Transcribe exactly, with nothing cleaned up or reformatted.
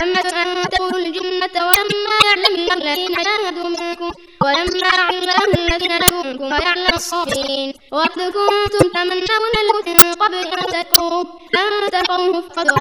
أن تدخلوا الجنة ولما يعلم الذين جاهدوا منكم ولما يعلم الذين جاهدوا منكم ويعلم الصابرين. وقد كنتم تمنون الموت من قبل أن تلقوه فقد